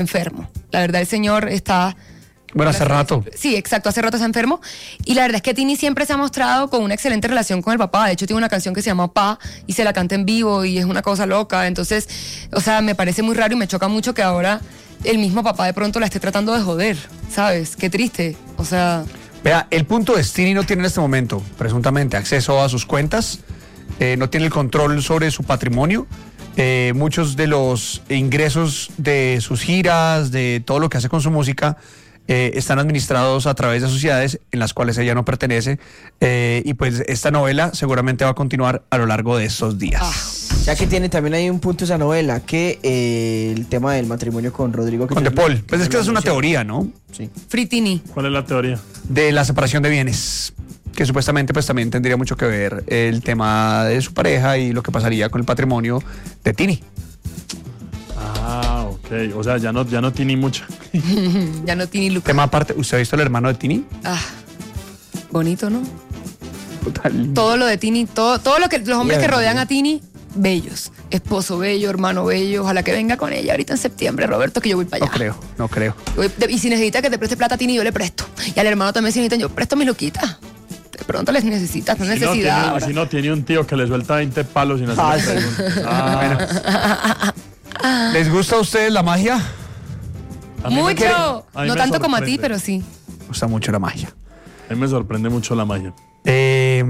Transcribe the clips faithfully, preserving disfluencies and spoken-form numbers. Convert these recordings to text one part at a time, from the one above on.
enfermo. La verdad, el señor está... Bueno, hace rato. Sí, exacto, hace rato está enfermo. Y la verdad es que Tini siempre se ha mostrado con una excelente relación con el papá. De hecho, tiene una canción que se llama Pa y se la canta en vivo y es una cosa loca. Entonces, o sea, me parece muy raro y me choca mucho que ahora el mismo papá de pronto la esté tratando de joder, ¿sabes? Qué triste, o sea... Vea, el punto es, Tini no tiene en este momento, presuntamente, acceso a sus cuentas, eh, no tiene el control sobre su patrimonio. Eh, muchos de los ingresos de sus giras, de todo lo que hace con su música, eh, están administrados a través de sociedades en las cuales ella no pertenece. Eh, y pues esta novela seguramente va a continuar a lo largo de estos días. Ah. Ya que tiene también hay un punto esa novela, que eh, el tema del matrimonio con Rodrigo... Con De Paul. Pues es que es una teoría, ¿no? Sí. Free Tini. ¿Cuál es la teoría? De la separación de bienes, que supuestamente pues también tendría mucho que ver el tema de su pareja y lo que pasaría con el patrimonio de Tini. Ah, ok. O sea, ya no, ya no Tini mucha. Ya no Tini Lucas. Tema aparte, ¿usted ha visto el hermano de Tini? Ah, bonito, ¿no? Total. Todo lo de Tini, todo, todo lo que los hombres Yeah, que rodean yeah. a Tini, bellos. Esposo bello, hermano bello. Ojalá que venga con ella ahorita en septiembre, Roberto, que yo voy para allá. No creo, no creo. Voy- Y si necesita que te preste plata a Tini, yo le presto. Y al hermano también, si necesitan, yo presto mis loquitas. De pronto les necesitas, no Si no, necesidad. tiene, ahora. si no, tiene un tío que le suelta veinte palos sin hacer Ah, la sí. pregunta. Ah, ¿Les gusta a ustedes la magia? a mí me- Mucho. a mí No me tanto como a ti, sorprende. pero sí. Me gusta mucho la magia. A mí me sorprende mucho la magia. Eh,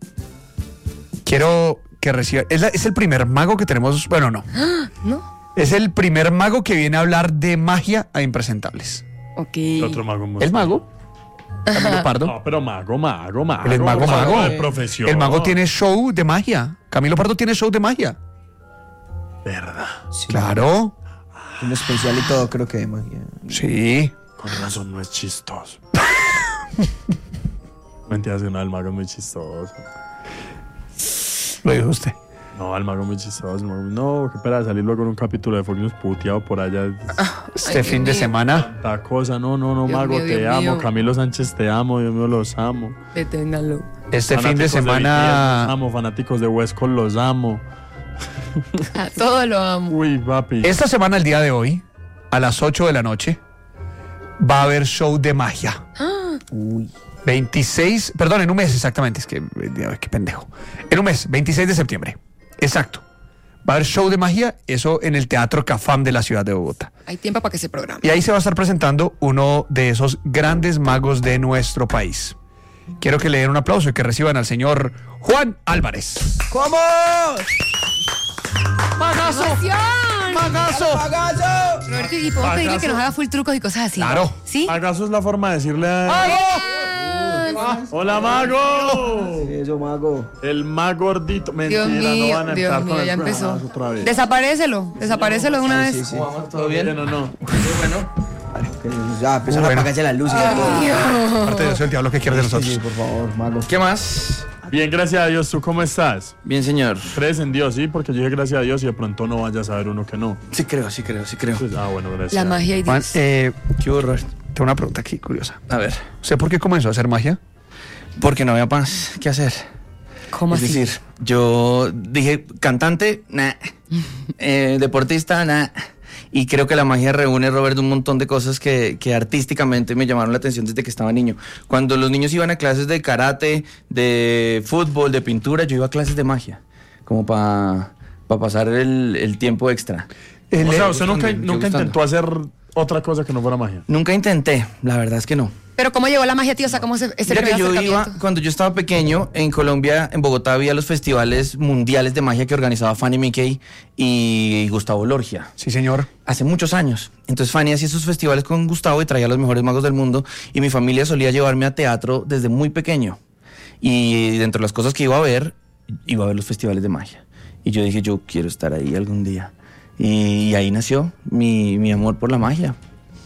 quiero que reciba... Es, la- es el primer mago que tenemos... Bueno, no. ¿No? Es el primer mago que viene a hablar de magia a Impresentables. Ok. ¿Qué otro mago hemos El mago, Camilo Pardo. No, pero mago, mago, mago. Él es mago, mago. de profesión. El mago tiene show de magia. Camilo Pardo tiene show de magia. Verdad. Sí. Claro. Un especial y todo, creo que de magia. Sí. Con razón no es chistoso. Mentira, que no, el mago es muy chistoso. Lo dijo usted. No, el mago es muy chistoso. el mago- No, qué pena salir luego en un capítulo de Fox News puteado por allá. Este Ay, fin de Dios mío. semana. Tanta cosa. No, no, no, Dios mago, mío, te Dios amo. mío. Camilo Sánchez, te amo. Dios mío, los amo. Deténganlo. Este fin de Fanáticos B T S, los semana. amo. Fanáticos de West Coast, los amo. A todo lo amo. Uy, papi. Esta semana, el día de hoy, a las ocho de la noche, va a haber show de magia. Uy. veintiséis, perdón, en un mes exactamente, es que, ay, qué pendejo. En un mes, veintiséis de septiembre. Exacto. Va a haber show de magia, eso en el Teatro Cafam de la ciudad de Bogotá. Hay tiempo para que se programe. Y ahí se va a estar presentando uno de esos grandes magos de nuestro país. Quiero que le den un aplauso y que reciban al señor Juan Álvarez. ¿Cómo? ¡Magazo! ¡Emoción! ¡Magazo! Roberto, ¿y podemos pedirle que nos haga full trucos y cosas así? Claro. ¿Sí? ¿Acaso es la forma de decirle a... Ah, ¡Hola, mago! Eso, mago. El mago gordito. Mentira, Dios no mío, van a Dios empezar mío, con ya el empezó. programa otra vez. Desaparécelo, desaparécelo de una vez. Sí, sí. ¿Todo bien o no? Ya, empezaron Bueno. a apagarse las luces. y todo. Aparte de eso, el diablo que quiere de Sí, nosotros. sí, por favor, mago. ¿Qué más? Bien, gracias a Dios. ¿Tú cómo estás? Bien, señor. ¿Crees en Dios? Sí, porque yo dije gracias a Dios y de pronto no vaya a saber uno que no. Sí creo, sí creo, sí creo. Pues, ah, bueno, gracias. La magia y Juan, Dios. eh, ¿Qué hubo, Robert? tengo una pregunta aquí curiosa. A ver, ¿Usted por qué comenzó a hacer magia? porque no había más que hacer. ¿Cómo es así? decir, yo dije, cantante, nah. Eh, deportista, nah. Y creo que la magia reúne, Robert, un montón de cosas que, que artísticamente me llamaron la atención desde que estaba niño. Cuando los niños iban a clases de karate, de fútbol, de pintura, yo iba a clases de magia, como para pasar el, el tiempo extra. El- O sea, usted nunca, gustando, nunca gustando. intentó hacer otra cosa que no fuera magia. Nunca intenté, la verdad es que no. Pero ¿cómo llegó la magia, tío? O sea, ¿cómo se, ese Mira que primer yo iba, acercamiento? cuando yo estaba pequeño, en Colombia, en Bogotá, había los festivales mundiales de magia que organizaba Fanny Mickey y Gustavo Lorgia. Sí, señor. Hace muchos años. Entonces Fanny hacía esos festivales con Gustavo y traía a los mejores magos del mundo. Y mi familia solía llevarme a teatro desde muy pequeño. Y dentro de las cosas que iba a ver, iba a ver los festivales de magia. Y yo dije, yo quiero estar ahí algún día. Y, y ahí nació mi, mi amor por la magia.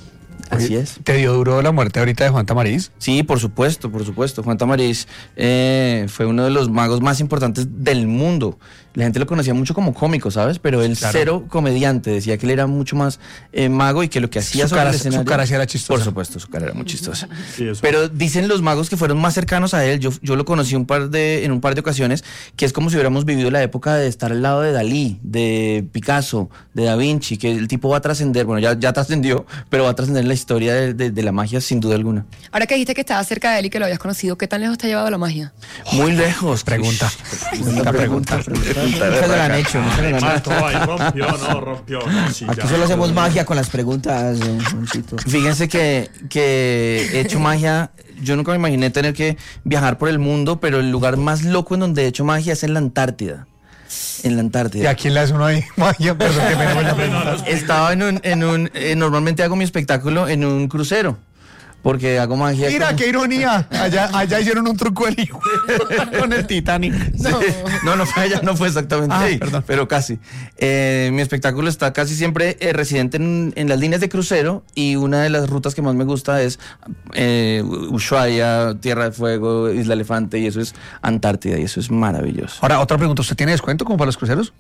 Así Oye, es. ¿Te dio duro la muerte ahorita de Juan Tamariz? Sí, por supuesto, por supuesto. Juan Tamariz eh, fue uno de los magos más importantes del mundo. La gente lo conocía mucho como cómico, ¿sabes? Pero él Claro. cero comediante. Decía que él era mucho más eh, mago y que lo que hacía Su sobre cara- el su escenario... cara sí era chistosa. Por supuesto, su cara era muy chistosa. Sí, eso. Pero dicen los magos que fueron más cercanos a él. Yo, yo lo conocí un par de, en un par de ocasiones, que es como si hubiéramos vivido la época de estar al lado de Dalí, de Picasso, de Da Vinci, que el tipo va a trascender, bueno, ya, ya trascendió, pero va a trascender en la historia de, de- de la magia sin duda alguna. Ahora que dijiste que estabas cerca de él y que lo habías conocido, ¿qué tan lejos te ha llevado la magia? Muy lejos. Pregunta. Pregunta, pregunta, pregunta. Nunca se la han hecho, nunca se la han hecho. Mato, ahí rompió, no, rompió, no, sí, Aquí ya. solo hacemos magia con las preguntas, don Juancito. Fíjense que, que he hecho magia. Yo nunca me imaginé tener que viajar por el mundo, pero el lugar más loco en donde he hecho magia es en la Antártida. En la ¿Y Antártida. a quién le hace uno ahí magia? Perdón que me hago la pregunta. Estaba en un, en un eh, normalmente hago mi espectáculo en un crucero, porque hago magia. Mira, con- qué ironía. Allá, allá hicieron un truco el hijo con el Titanic. Sí. No, no fue allá, no fue exactamente Ah, ahí, perdón. pero casi. Eh, mi espectáculo está casi siempre eh, residente en, en las líneas de crucero y una de las rutas que más me gusta es eh, Ushuaia, Tierra de Fuego, Isla Elefante y eso es Antártida y eso es maravilloso. Ahora, otra pregunta. ¿Usted tiene descuento como para los cruceros?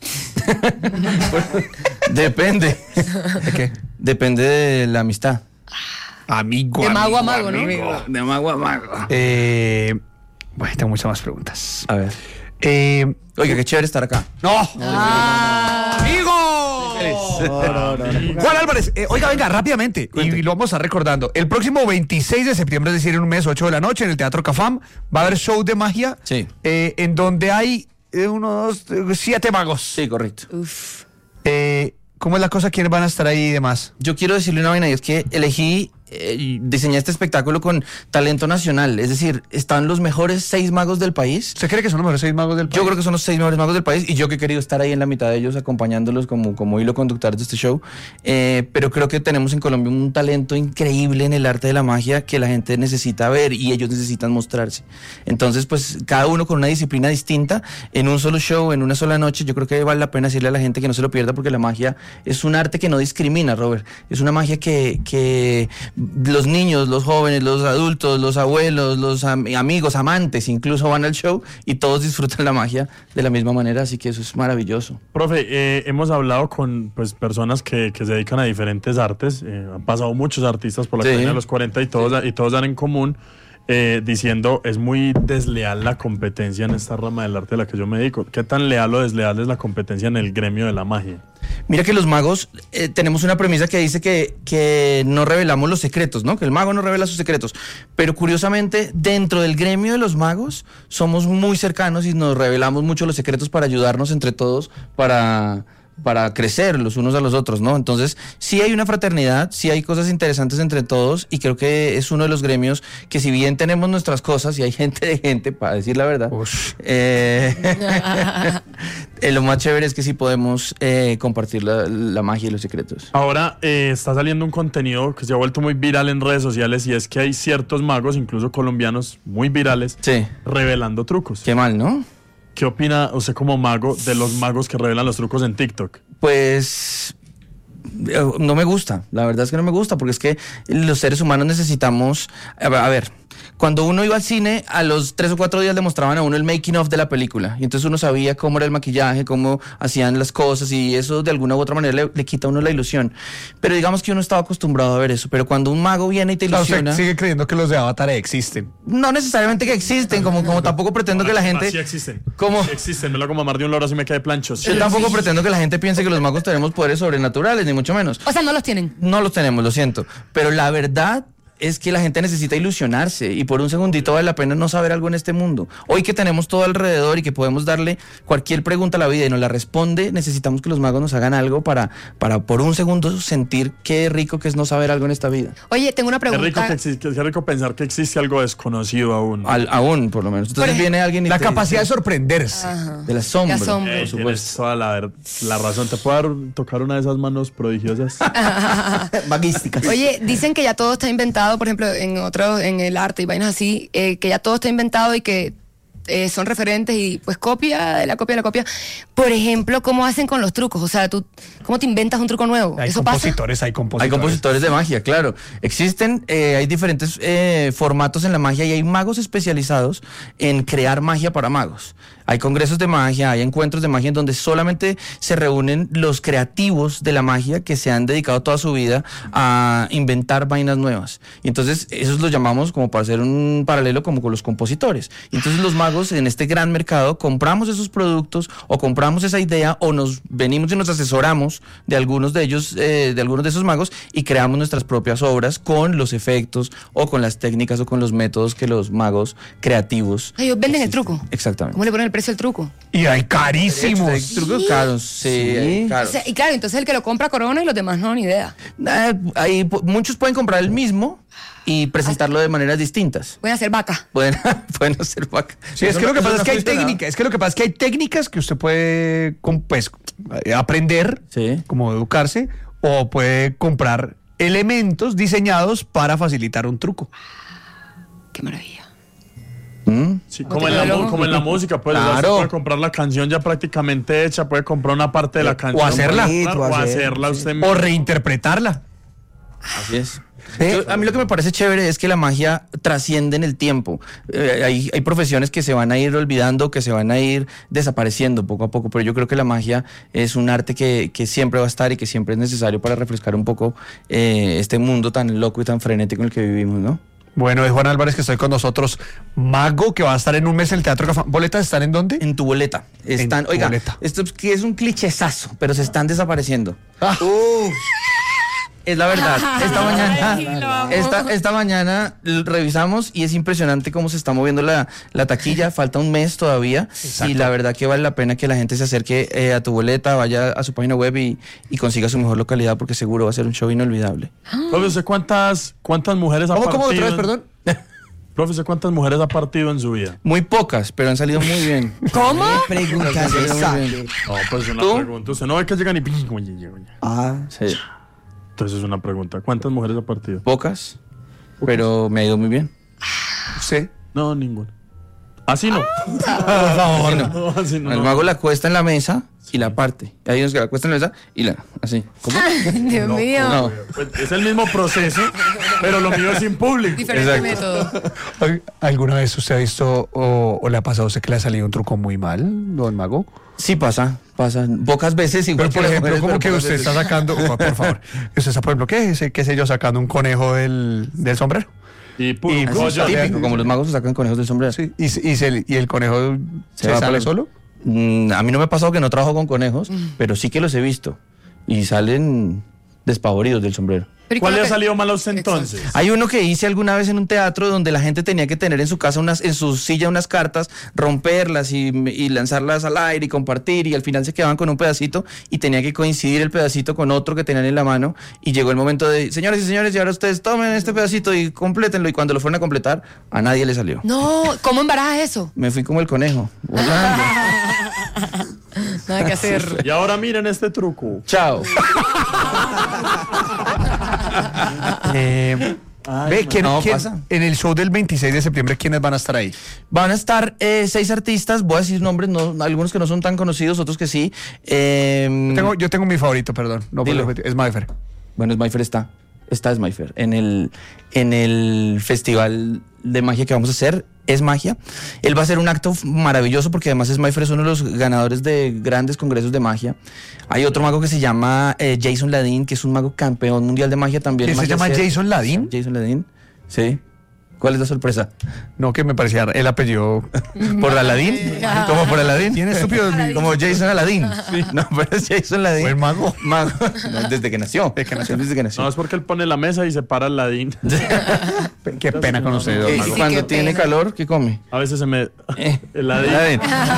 Depende. ¿De qué? Depende de la amistad. Amigo, De mago a mago, Amigo, ¿no? de mago a mago. Eh, bueno, tengo muchas más preguntas. A ver. Eh, Oiga, qué chévere estar acá. ¡No! Ah, ¡Amigo! No, no, no. Juan Álvarez, eh, oiga, venga, rápidamente, y, y lo vamos a estar recordando. El próximo veintiséis de septiembre, es decir, en un mes, ocho de la noche, en el Teatro Cafam, va a haber show de magia, Sí. eh, en donde hay eh, unos eh, siete magos. Sí, correcto. uf. Eh, ¿Cómo es la cosa? ¿Quiénes van a estar ahí y demás? Yo quiero decirle una vaina y es que elegí, eh, diseñé este espectáculo con talento nacional. Es decir, están los mejores seis magos del país. ¿Usted cree que son los mejores seis magos del país? Yo creo que son los seis mejores magos del país y yo que he querido estar ahí en la mitad de ellos acompañándolos como, como hilo conductor de este show. Eh, pero creo que tenemos en Colombia un talento increíble en el arte de la magia que la gente necesita ver y ellos necesitan mostrarse. Entonces, pues cada uno con una disciplina distinta en un solo show, en una sola noche. Yo creo que vale la pena decirle a la gente que no se lo pierda porque la magia es un arte que no discrimina, Robert. Es una magia que, que los niños, los jóvenes, los adultos, los abuelos, los am- amigos, amantes, incluso van al show y todos disfrutan la magia de la misma manera, así que eso es maravilloso. Profe, eh, hemos hablado con pues, personas que, que se dedican a diferentes artes. eh, han pasado muchos artistas por la Sí. Academia de los cuarenta y todos, y todos dan en común eh, diciendo es muy desleal la competencia en esta rama del arte a la que yo me dedico. ¿Qué tan leal o desleal es la competencia en el gremio de la magia? Mira que los magos eh, tenemos una premisa que dice que, que no revelamos los secretos, ¿no? Que el mago no revela sus secretos. Pero curiosamente, dentro del gremio de los magos, somos muy cercanos y nos revelamos mucho los secretos para ayudarnos entre todos, para, para crecer los unos a los otros, ¿no? Entonces, sí hay una fraternidad, sí hay cosas interesantes entre todos y creo que es uno de los gremios que si bien tenemos nuestras cosas y hay gente de gente, para decir la verdad, Ush. eh, eh, lo más chévere es que sí podemos eh, compartir la, la magia y los secretos. Ahora eh, está saliendo un contenido que se ha vuelto muy viral en redes sociales y es que hay ciertos magos, incluso colombianos, muy virales, Sí, revelando trucos. qué mal, ¿no? ¿Qué opina usted como mago de los magos que revelan los trucos en TikTok? Pues eh, no me gusta, la verdad es que no me gusta, porque es que los seres humanos necesitamos, a ver, a ver, cuando uno iba al cine, a los tres o cuatro días le mostraban a uno el making of de la película, y entonces uno sabía cómo era el maquillaje, cómo hacían las cosas, y eso de alguna u otra manera le, le quita a uno la ilusión. Pero digamos que uno estaba acostumbrado a ver eso, pero cuando un mago viene y te O sea, ilusiona, ¿usted sigue creyendo que los de Avatar existen? no necesariamente que existen, como, como tampoco pretendo que la gente... Sí existen. ¿Cómo? Sí existen. Me lo hago mamar de un loro así me cae plancho. Sí Yo tampoco pretendo que la gente piense que los magos tenemos poderes sobrenaturales, ni mucho menos. O sea, no los tienen. No los tenemos, lo siento. Pero la verdad es que la gente necesita ilusionarse y por un segundito vale la pena no saber algo en este mundo. Hoy que tenemos todo alrededor y que podemos darle cualquier pregunta a la vida y nos la responde, necesitamos que los magos nos hagan algo para, para por un segundo sentir qué rico que es no saber algo en esta vida. Oye, tengo una Qué rico, pregunta. que exi- qué rico pensar que existe algo desconocido aún. Al- aún, por lo menos. Entonces Por- viene alguien y La te capacidad de dice, sorprenderse. Ajá. del asombro, De asombro. Ey, por tienes supuesto. toda la, ver- la razón. ¿Te puedo dar- tocar una de esas manos prodigiosas? Maguísticas. Oye, dicen que ya todo está inventado, por ejemplo, en otros, en el arte y vainas así, eh, que ya todo está inventado y que eh, son referentes y pues copia de la copia de la copia. Por ejemplo, ¿cómo hacen con los trucos? O sea, tú, ¿cómo te inventas un truco nuevo? Hay ¿Eso pasa? compositores, hay compositores. Hay compositores de magia, claro. Existen, eh, hay diferentes eh, formatos en la magia y hay magos especializados en crear magia para magos. Hay congresos de magia, hay encuentros de magia en donde solamente se reúnen los creativos de la magia que se han dedicado toda su vida a inventar vainas nuevas. Y entonces esos los llamamos, como para hacer un paralelo, como con los compositores. Y entonces los magos en este gran mercado compramos esos productos o compramos esa idea o nos venimos y nos asesoramos de algunos de ellos, eh, de algunos de esos magos y creamos nuestras propias obras con los efectos o con las técnicas o con los métodos que los magos creativos. Ellos venden el truco. Exactamente. ¿Cómo le ponen el precio al truco? Y hay carísimos. Hay trucos caros, sí, hay O caros. sea, y claro, entonces el que lo compra corona y los demás no, ni idea. Ah, hay, po- muchos pueden comprar el mismo y presentarlo de maneras distintas. Pueden hacer vaca. Pueden, pueden hacer vaca. Sí, es Eso que lo no- que pasa eso es no que hay funciona. técnicas, es que lo que pasa es que hay técnicas que usted puede com- pues, eh, aprender, Sí. como educarse, o puede comprar elementos diseñados para facilitar un truco. Qué maravilla. ¿Mm? Sí, como, en la, mu- como en la música, pues Claro. usted puede comprar la canción ya prácticamente hecha, puede comprar una parte de la canción. hacerla. claro, O o hacer- hacerla usted O mismo. reinterpretarla. Así es. Yo- a mí lo que me parece chévere es que la magia trasciende en el tiempo. Eh, hay, hay profesiones que se van a ir olvidando, que se van a ir desapareciendo poco a poco, pero yo creo que la magia es un arte que, que siempre va a estar y que siempre es necesario para refrescar un poco eh, este mundo tan loco y tan frenético en el que vivimos, ¿no? Bueno, es Juan Álvarez que estoy con nosotros, mago que va a estar en un mes en el Teatro Cafá. ¿Boletas están en dónde? En tu boleta. Están, tu oiga, boleta. esto es, que es un clichezazo, pero se están desapareciendo. Ah. Es la verdad. Esta mañana, Ay, lo amo. esta, esta mañana l- revisamos y es impresionante cómo se está moviendo la, la taquilla. Falta un mes todavía. Y la verdad que vale la pena que la gente se acerque eh, a tu boleta, vaya a su página web y, y consiga su mejor localidad porque seguro va a ser un show inolvidable. Profe, ¿usted cuántas, cuántas mujeres ha ¿Cómo, partido? cómo otra vez, en- perdón? Profe, ¿usted cuántas mujeres ha partido en su vida? Muy pocas, pero han salido muy bien. ¿Cómo? Preguntas de sangre. No, pues es una ¿Tú? pregunta. Usted no ve que llegan y... Ah, Sí, Entonces es una pregunta. ¿Cuántas mujeres ha partido? pocas, pero me ha ido muy bien. Sí. No, ninguna. Así no. Por favor. No, así no. El no. mago la cuesta en la mesa y la parte. Hay unos que la cuestan en la mesa y la... Así. ¿Cómo? Dios mío. No. Pues es el mismo proceso, pero lo mío es sin público. Diferente Exacto. método. Ay, ¿Alguna vez usted ha visto o, o le ha pasado a usted que le ha salido un truco muy mal, don Mago? Sí pasa, pasa. Pocas veces igual Pero, por que las ejemplo, mujeres, como pero que pocas usted veces. está sacando, por por favor, usted está, por ejemplo, ¿qué, sé, qué sé yo, sacando un conejo del, del sombrero? Y puro Y- pollo. Típico. Típico, como los magos se sacan conejos del sombrero. Sí. ¿Y, y, se- y el conejo se, va sale por- solo? Mm, a mí no me ha pasado que no trabajo con conejos, pero sí que los he visto. Y salen despavoridos del sombrero. Pero ¿y ¿Cuál con le lo ha que- salido mal a usted entonces? Hay uno que hice alguna vez en un teatro donde la gente tenía que tener en su casa unas, en su silla unas cartas, romperlas y, y lanzarlas al aire y compartir y al final se quedaban con un pedacito y tenía que coincidir el pedacito con otro que tenían en la mano y llegó el momento de, señores y señores, y ahora ustedes tomen este pedacito y complétenlo y cuando lo fueron a completar, a nadie le salió. No, ¿cómo embarajas eso? Me fui como el conejo, volando. Nada que hacer. Y ahora miren este truco. Chao. Eh, ve, ¿quién- no, quién- pasa. en el show del veintiséis de septiembre, ¿quiénes van a estar ahí? Van a estar eh, seis artistas, voy a decir nombres, no, algunos que no son tan conocidos, otros que sí. Eh, Tengo, yo tengo mi favorito, perdón. No, Dilo. pero es Mayfer. Bueno, Smifer está. Está Smifer. En el, en el festival de magia que vamos a hacer, es magia. Él va a hacer un acto maravilloso porque además Smifer es uno de los ganadores de grandes congresos de magia. Hay otro mago que se llama eh, Jason Ladin, que es un mago campeón mundial de magia también. ¿Quién se Magia llama Ser- Jason Ladin? Jason Ladin, sí. ¿Cuál es la sorpresa? No, que me parecía el apellido. ¿Por Aladín? ¿Cómo por Aladín? ¿Quién estúpido? Como Jason Aladín. No, pero es Jason Ladin. Buen mago. Mago. No, desde que nació. Desde que nació. Desde que nació. No, es porque él pone la mesa y se para el ladín. Qué pena con usted, don Eh, Mago. Sí, cuando qué tiene pena. calor, ¿qué come? A veces se me... Eh, El ladín. Aladín.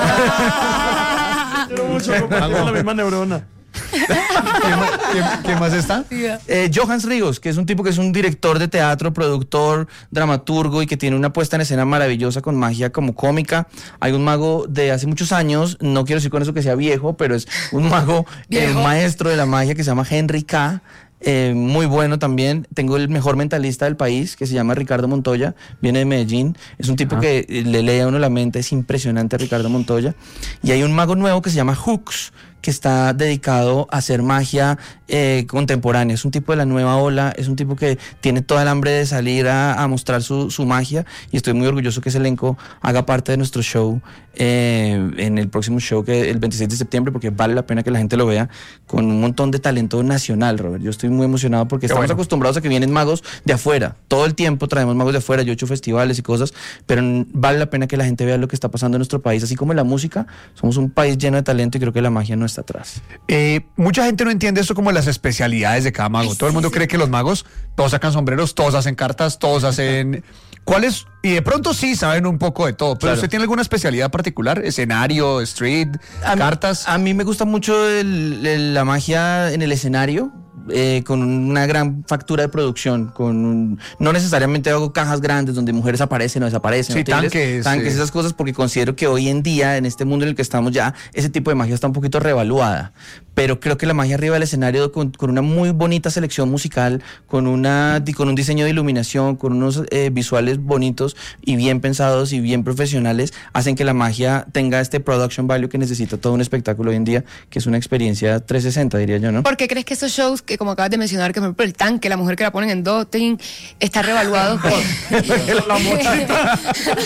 Quiero mucho compartir la misma neurona. ¿Quién, ma- quién- quién más está? Eh, Johans Ríos, que es un tipo que es un director de teatro, productor, dramaturgo y que tiene una puesta en escena maravillosa con magia como cómica. Hay un mago de hace muchos años, no quiero decir con eso que sea viejo, pero es un mago eh, ¿Viejo? maestro de la magia que se llama Henry K. eh, muy bueno también. Tengo el mejor mentalista del país, que se llama Ricardo Montoya, viene de Medellín. Es un tipo que eh, le lee a uno la mente, es impresionante Ricardo Montoya. Y hay un mago nuevo que se llama Hooks, que está dedicado a hacer magia eh, contemporánea. Es un tipo de la nueva ola, es un tipo que tiene toda el hambre de salir a, a mostrar su, su magia, y estoy muy orgulloso que ese elenco haga parte de nuestro show eh, en el próximo show, que el veintiséis de septiembre, porque vale la pena que la gente lo vea, con un montón de talento nacional, Robert. Yo estoy muy emocionado porque Qué estamos bueno. acostumbrados a que vienen magos de afuera. Todo el tiempo traemos magos de afuera, yo he hecho festivales y cosas, pero n- vale la pena que la gente vea lo que está pasando en nuestro país, así como en la música. Somos un país lleno de talento y creo que la magia no está atrás. Eh, mucha gente no entiende esto como las especialidades de cada mago. Todo el mundo cree que los magos todos sacan sombreros, todos hacen cartas, todos hacen... ¿Cuáles? Y de pronto sí saben un poco de todo, pero Claro. ¿usted tiene alguna especialidad particular? ¿Escenario, street, A mí- cartas? A mí me gusta mucho el- el- la magia en el escenario. Eh, con una gran factura de producción, con un- no necesariamente hago cajas grandes donde mujeres aparecen o desaparecen, Sí, hoteles, tanques, tanques, sí. esas cosas, porque considero que hoy en día, en este mundo en el que estamos ya, ese tipo de magia está un poquito revaluada, pero creo que la magia arriba del escenario, con, con una muy bonita selección musical, con, una, di- con un diseño de iluminación, con unos eh, visuales bonitos y bien pensados y bien profesionales, hacen que la magia tenga este production value que necesita todo un espectáculo hoy en día, que es una experiencia trescientos sesenta, diría yo, ¿no? ¿Por qué crees que esos shows, que como acabas de mencionar, que por ejemplo el tanque, la mujer que la ponen en doting, está revaluado? La mochita.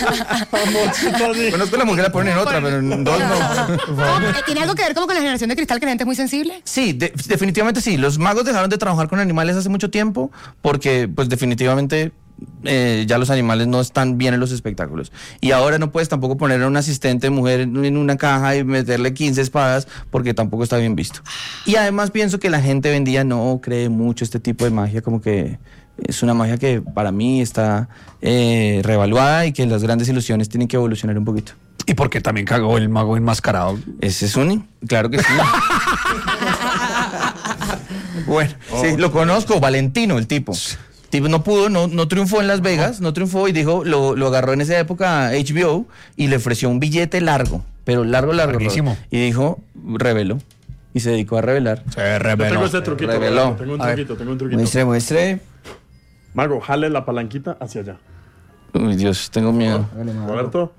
La mochita, sí. Conozco a la mujer, la ponen en otra, pero en dos no. ¿Cómo? ¿Tiene algo que ver como con la generación de cristal, que la gente es muy sensible? Sí, de- definitivamente sí. Los magos dejaron de trabajar con animales hace mucho tiempo porque, pues, definitivamente eh, ya los animales no están bien en los espectáculos. Y ahora no puedes tampoco poner a un asistente mujer en en una caja y meterle quince espadas porque tampoco está bien visto. Y además pienso que la gente hoy en día no cree mucho este tipo de magia, como que es una magia que para mí está eh, revaluada y que las grandes ilusiones tienen que evolucionar un poquito. Y porque también cagó el mago enmascarado. ¿Ese es un? Claro que sí. Bueno, sí, lo conozco, Valentino, el tipo. Tipo no pudo, no, no triunfó en Las Vegas, no triunfó y dijo, lo, lo agarró en esa época H B O y le ofreció un billete largo, pero largo, largo. Larguísimo. Robert. Y dijo, reveló. Y se dedicó a revelar. Se Yo reveló. tengo este truquito. Reveló. Tengo un A ver. truquito, tengo un truquito. Muestre, muestre. Mago, jale la palanquita hacia allá. Uy, Dios, tengo miedo. Roberto.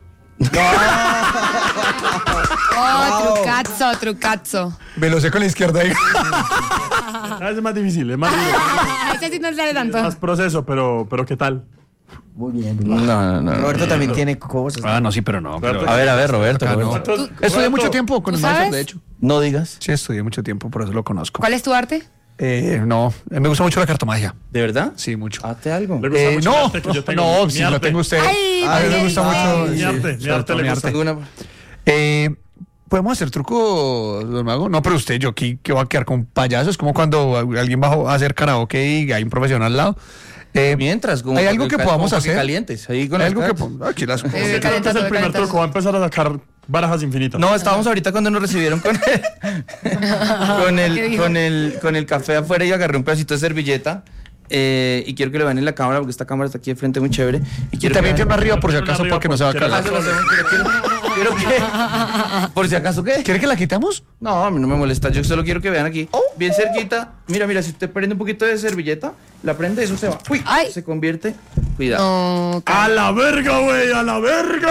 Oh, trucazo, trucazo. Me lo sé con la izquierda ahí. Ah, es más difícil, es más difícil. Ese sí no sale Es tanto. más proceso, pero, pero ¿qué tal? Muy bien. No, no, no. Roberto también tiene cosas. Ah, no, sí, pero no. pero- A ver, a ver, Roberto. Acá no. Roberto. Roberto, Estudié mucho tiempo con ¿Tú el maestro, sabes? de hecho. No digas. Sí, estudié mucho tiempo, por eso lo conozco. ¿Cuál es tu arte? Eh, no, eh, me gusta mucho la cartomagia. ¿De verdad? Sí, mucho. Hazte algo. Le gusta Eh, mucho no, el arte que yo tengo. no, Mi si lo arte. tengo usted. Ay, a mí me ay, gusta ay. mucho. Mi sí, arte, mi sobre arte todo le mi gusta. arte. Alguna- Eh, ¿Podemos hacer truco, don Mago? No, pero usted, yo aquí que voy a quedar con payasos. Es como cuando alguien va a hacer karaoke y hay un profesional al lado. Eh, Mientras, como ¿hay algo que como podamos para que hacer? calientes. Ahí con ¿Hay las algo que cartas. po- aquí las Eh, Creo que este es calentazo, el primer calentazo. truco. Va a empezar a sacar barajas infinitas. No, estábamos ahorita cuando nos recibieron con el, con ¿Qué el, dijo? con el, con el café afuera y agarré un pedacito de servilleta. eh, y quiero que lo vean en la cámara porque esta cámara está aquí de frente muy chévere. Y Y quiero también que tiene una vean- arriba por si Tiene una acaso arriba para que no se va a porque Ah, caer. se lo hacemos, quiero, quiero- quiero que. Por si acaso, ¿qué? ¿Quiere que la quitamos? No, a mí no me molesta. Yo solo quiero que vean aquí. Bien cerquita. Mira, mira, si usted prende un poquito de servilleta, la prende, eso se va. Uy, Ay. se convierte. Cuidado. No, ¡A la verga, güey! ¡A la verga!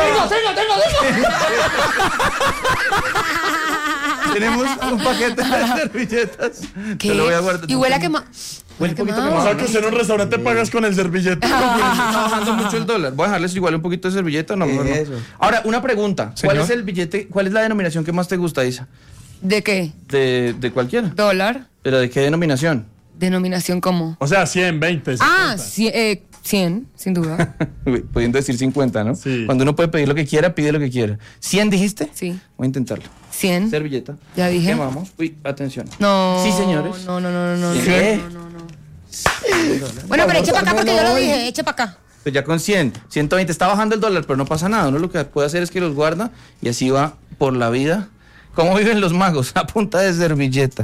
Tenemos un paquete de servilletas. ¿qué? Te lo voy a guardar. Y huele a quema. Huele un poquito O quemado. sea, que usted en un restaurante pagas con el servillete. Está bajando mucho el dólar. Voy a dejarles igual un poquito de servilleta. No, mejor no. Eso. Ahora, una pregunta. ¿Cuál Señor. es el billete, cuál es la denominación que más te gusta, Isa? ¿De qué? De, de cualquiera. ¿Dólar? ¿Pero de qué denominación? ¿Denominación cómo? O sea, cien, veinte. Ah, cincuenta. cien, eh, cien, sin duda. Uy, pudiendo decir cincuenta, ¿no? Sí. Cuando uno puede pedir lo que quiera, pide lo que quiera. ¿cien dijiste? Sí. Voy a intentarlo. cien. Servilleta. Ya dije. ¿Qué vamos? Uy, atención. No. Sí, señores. No, no, no, no. no, ¿Qué? no, no, no. Bueno, pero eche para acá porque yo lo dije, eche para acá. Pues ya con cien, ciento veinte, está bajando el dólar, pero no pasa nada. Uno lo que puede hacer es que los guarda y así va por la vida. ¿Cómo viven los magos? A punta de servilleta.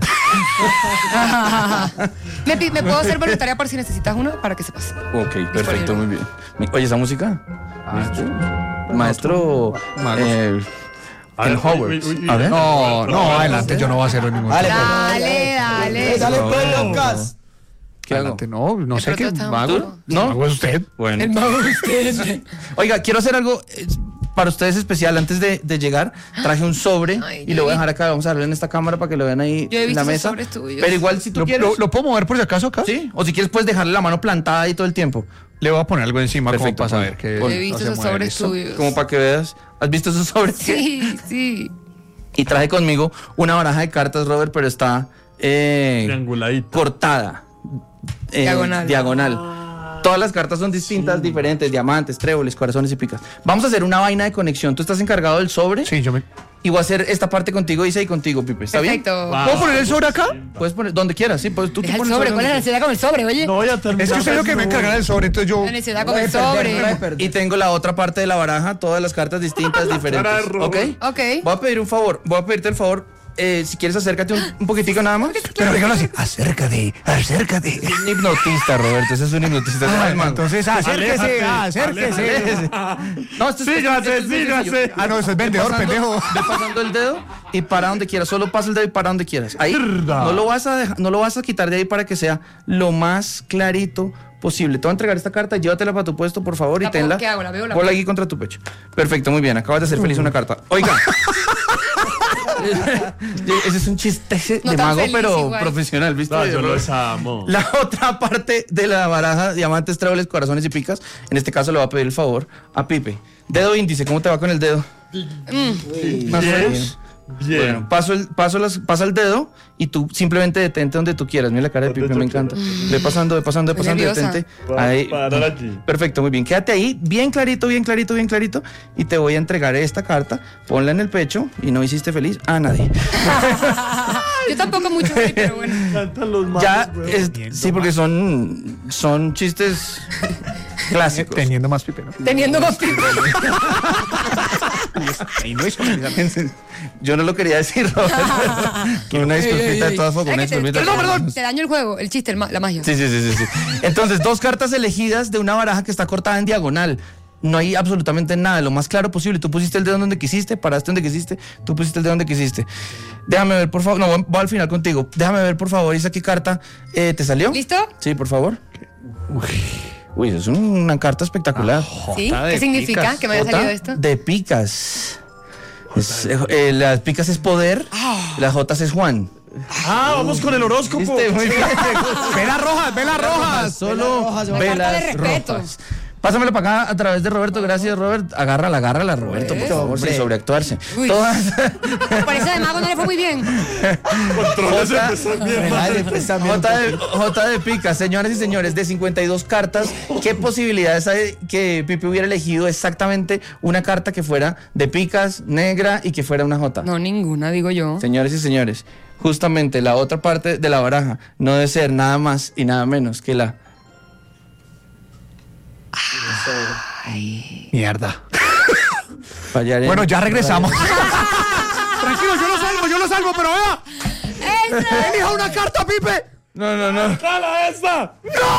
¿Me, pi- ¿Me puedo hacer voluntaria por si necesitas uno? Para que sepas. Ok, perfecto, muy bien. Mi- Oye, ¿esa música? Maestro. Maestro. Magos. eh, A ver, en uy, Hogwarts. uy, uy, A ver. No, no, adelante, yo no voy a hacer ningún. Dale, Dale, dale. Eh, dale, pues, No. Lucas. ¿Qué hago? Adelante. No, no De sé qué pronto está mago. un poco- ¿No? Mago es usted. Bueno. El mago de ustedes. Oiga, quiero hacer algo eh, para ustedes especial. Antes de, de llegar, traje un sobre Ay, y lo voy a yo dejar acá. Vamos a darlo en esta cámara para que lo vean ahí Yo he en visto la esos mesa. sobres tuyos. Pero igual, si tú ¿Lo, quieres. lo- lo puedo mover por si acaso acá? Sí, o si quieres, puedes dejarle la mano plantada ahí todo el tiempo. Le voy a poner algo encima Perfecto, como para pon- saber que pon- He visto no se esos mueve, sobres ¿listo? tuyos. Como para que veas. ¿Has visto esos sobres? Sí, sí. Y traje conmigo una baraja de cartas, Robert, pero está eh, Trianguladita. cortada. eh, Diagonal. Diagonal. Todas las cartas son distintas, diferentes, diamantes, tréboles, corazones y picas. Vamos a hacer una vaina de conexión. Tú estás encargado del sobre Sí, yo me... y voy a hacer esta parte contigo, Isa, y contigo, Pipe. ¿Está bien? Perfecto. Wow. ¿Puedo poner el sobre acá? Puedes poner donde quieras, sí. Pues, tú, tú Deja el pones sobre. donde ¿Cuál es la quieras. necesidad con el sobre, oye? No voy a terminar. Es que usted es lo que me encarga del sobre, entonces yo... La necesidad con No el hay perder, no hay sobre. perder. Y tengo la otra parte de la baraja, todas las cartas distintas, diferentes. cara de robo. ¿Ok? Ok. Voy a pedir un favor, voy a pedirte el favor. eh, si quieres, acércate un, un poquitico nada más. Pero dígalo así, acércate, acércate. Es un hipnotista, Roberto. Ese es un hipnotista. ese no Ah, es mago. entonces acérquese, Aléjate, acérquese. aléjate. No, esto es, Sígase, esto es muy sígase. sencillo. Ah, no, eso es vendedor, Ve pasando- pendejo. Ve pasando el dedo y para donde quieras. Solo pasa el dedo y para donde quieras. Ahí. No lo vas a dejar, no lo vas a quitar de ahí para que sea lo más clarito posible. Te voy a entregar esta carta, llévatela para tu puesto, por favor, y ¿La pongo? tenla. ¿Qué hago? ¿La veo o la Ponla pongo? aquí contra tu pecho. Perfecto, muy bien. Acabas de hacer feliz una carta. Oiga. Ese es un chiste No de tan mago, feliz pero igual. profesional, ¿viste? No, yo los amo. La otra parte de la baraja, diamantes, tréboles, corazones y picas, en este caso le voy a pedir el favor a Pipe. Dedo índice, ¿cómo te va con el dedo? Más o Bien. menos. Bien. Bueno, paso el, paso las, pasa el dedo y tú simplemente detente donde tú quieras. Mira la cara de Pipe, me encanta. Ve pasando, ve pasando, ve Estoy pasando, nerviosa. detente. Va a Ahí. parar allí. Perfecto, muy bien. Quédate ahí, bien clarito, bien clarito, bien clarito. Y te voy a entregar esta carta. Ponla en el pecho y no hiciste feliz a nadie. Yo tampoco mucho, pero bueno. Cantan los magos, Ya, weón. es- sí, porque son, son chistes clásicos. Teniendo más pipe, ¿no? Teniendo más pico. Y no hizo Yo no lo quería decir, Robert. pero Una disculpita de todas formas. Una Ay, que te- disculpita. Perdón, perdón. Te daño el juego, el chiste, el ma- la magia. Sí, sí, sí, sí, sí. Entonces, dos cartas elegidas de una baraja que está cortada en diagonal. No hay absolutamente nada, lo más claro posible. Tú pusiste el dedo donde quisiste, paraste donde quisiste, tú pusiste el dedo donde quisiste. Déjame ver, por favor. No, voy al final contigo. Déjame ver, por favor, Isa, qué carta eh, te salió. ¿Listo? Sí, por favor. Uy, es una carta espectacular. ¿Sí? Jota de ¿Qué significa picas. que me haya Jota salido esto? de picas. Es, eh, eh, las picas es poder, las jotas es Juan. Ah, vamos con el horóscopo. ¿Viste? Muy bien. Velas rojas, velas rojas. Solo rojas, una carta de velas respeto. rojas. Pásamelo para acá a través de Roberto. Gracias, Robert. Agárrala, agárrala, Roberto, por favor, sin sobreactuarse. Uy. Todas. Por eso de mago no le fue muy bien. Controles Jota- empezó bien. Ay, pues, también un J de, poco. J de pica, señores y señores, de cincuenta y dos cartas, ¿qué posibilidades hay que Pipe hubiera elegido exactamente una carta que fuera de picas, negra y que fuera una J? No, ninguna, digo yo. Señores y señores, justamente la otra parte de la baraja no debe ser nada más y nada menos que la... Mierda. Fallaré. Bueno, ya regresamos. Tranquilo, yo lo salvo, yo lo salvo, pero vea. Elija una carta, Pipe. No, no, no. ¡Jala esta!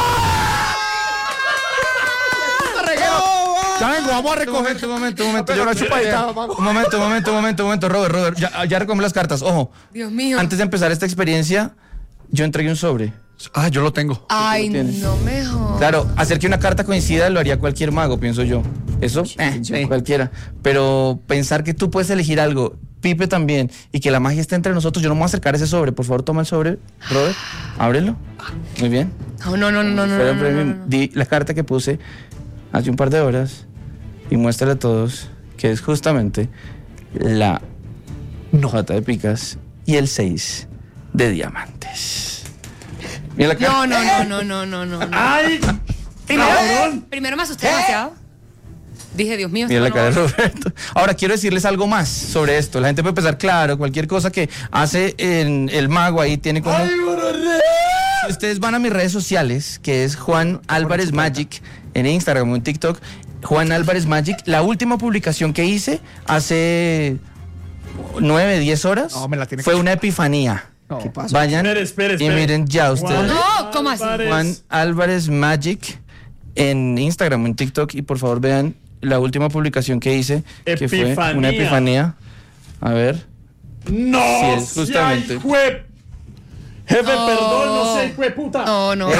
Ya vengo, vamos a Un recoger. momento, un momento, un momento. Pero Yo- una chupadita, mago. Un momento, un momento, un momento, un momento, Robert, Robert. Ya, ya recogí las cartas. Ojo, Dios mío. antes de empezar esta experiencia, yo entregué un sobre. Ah, yo lo tengo. Ay, tienes. no mejor. Claro, hacer que una carta coincida lo haría cualquier mago, pienso yo. Eso, eh, cualquiera. Pero pensar que tú puedes elegir algo, Pipe también, y que la magia esté entre nosotros, yo no me voy a acercar a ese sobre. Por favor, toma el sobre, Robert. Ábrelo. Muy bien. No, no, no, no, no. Espera, no, no, espera, no, no. Di la carta que puse hace un par de horas y muéstrale a todos que es justamente la J de picas y el seis de diamantes. Mira la No, cara. no, no, no, no, no, no. ¡Ay! Primero, ¡Cabrón! primero me asusté demasiado. Dije, Dios mío. Mira la esto cara de no va. Roberto. Ahora quiero decirles algo más sobre esto. La gente puede pensar, claro, cualquier cosa que hace en el mago ahí tiene como... Si ustedes van a mis redes sociales, que es Juan Álvarez Magic, en Instagram o en TikTok, Juan Álvarez Magic, la última publicación que hice hace nueve, diez horas No, me la tiene fue que- una epifanía. No. ¿Qué pasa? Vayan Espere, espere, y espere. miren ya ustedes. No, ¿cómo así? Álvarez. Juan Álvarez Magic en Instagram o en TikTok y por favor vean la última publicación que hice, que fue Epifanía. una epifanía. A ver. ¡No! Sí, es justamente. ¡Ay, jue- Jefe, No. perdón, no sé, hijo de puta. No, no.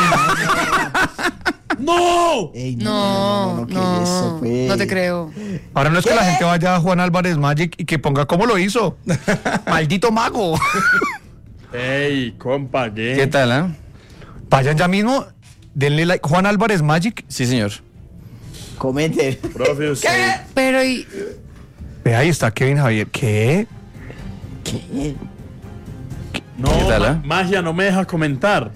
¡No! Ey, No, no, ¿qué es eso, pues? no te creo. Ahora no es que la gente vaya a Juan Álvarez Magic y que ponga cómo lo hizo. Maldito mago. Ey, compa, ¿qué? ¿Qué tal, ah? Vayan ya mismo, denle like. Juan Álvarez Magic. Sí, señor. Comente. Profe, usted. Pero y. Ve, ahí está Kevin Javier. ¿Qué? ¿Qué? No, ¿Qué tal, ma- ah? magia no me deja comentar.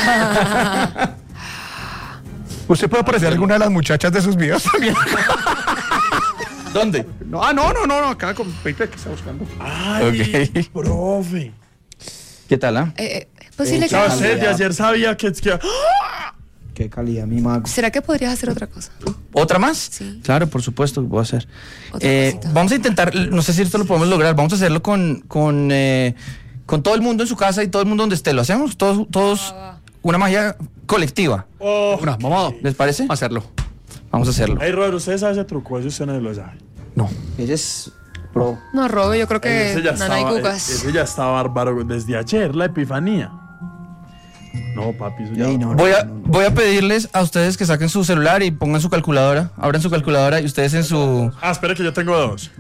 ¿Usted puede aparecer alguna de las muchachas de sus videos también? ¿Dónde? No, ah, no, no, no, no, acá con Pepe que está buscando. Ay, Ok. profe. ¿Qué tal, ah? Eh, es posible Ya que. sé, de ayer sabía que... que- Qué calidad, mi mago. ¿Será que podrías hacer otra cosa? ¿Otra más? Sí. Claro, por supuesto que puedo hacer. Otra Eh, cosita. vamos a intentar, no sé si esto lo podemos lograr, vamos a hacerlo con, con, eh, con todo el mundo en su casa y todo el mundo donde esté. ¿Lo hacemos? Todos, todos una magia colectiva. Oh. Una, vamos ¿Les parece? a hacerlo. Vamos a hacerlo. Ey, Robert, ¿usted sabe ese truco? Eso usted no lo sabe. No. Ella es pro. No, Robe, yo creo Ey, que ese ya Nana y estaba, Cucas. e- ese ya está bárbaro desde ayer, la epifanía. No, papi, eso ya... Ey, no, Voy a, no, no. voy a pedirles a ustedes que saquen su celular y pongan su calculadora, abran su calculadora y ustedes en su Ah, espera que yo tengo dos.